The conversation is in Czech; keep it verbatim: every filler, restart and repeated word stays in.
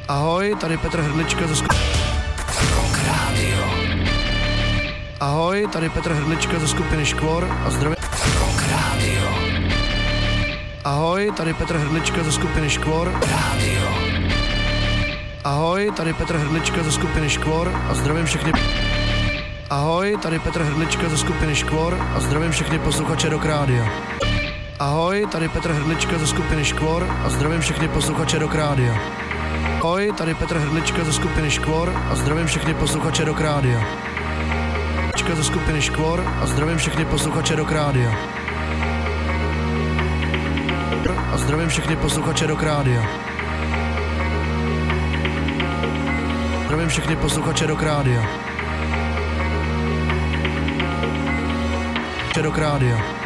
Ahoj, tady Petr Hrdlička ze skupiny Rock Radio. Ahoj, tady Petr Hrdlička ze skupiny Škvor a zdravím. Rock Radio. Ahoj, tady Petr Hrdlička ze skupiny Škvor. Radio. Ahoj, tady Petr Hrdlička ze skupiny Škvor a zdravím všechny. Ahoj, tady Petr Hrdlička ze skupiny Škvor a zdravím všechny posluchače Rock Rádia. Ahoj, tady Petr Hrdlička ze skupiny Škvor a zdravím všechny posluchače Rock Rádia. Ahoj, tady Petr Hrdlička ze skupiny Škvor a zdravím všechny posluchače Rock Rádia. Hrdlička ze skupiny Škvor a zdravím všechny posluchače Rock Rádia. A zdravím všechny posluchače Rock Rádia. Zdravím všechny posluchače Rock Rádia. Rock Rádia.